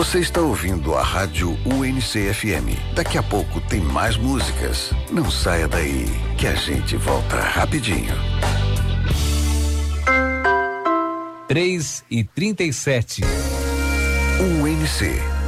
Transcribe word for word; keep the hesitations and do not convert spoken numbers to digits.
Você está ouvindo a Rádio U N C F M. Daqui a pouco tem mais músicas. Não saia daí, que a gente volta rapidinho. três e trinta e sete. U N C.